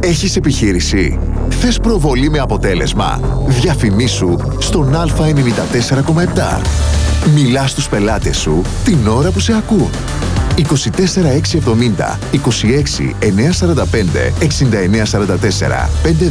Έχεις επιχείρηση? Θες προβολή με αποτέλεσμα? Διαφημίσου στον Α94,7. Μιλάς στους πελάτες σου την ώρα που σε ακούν. 24 670 26 945 69 44 5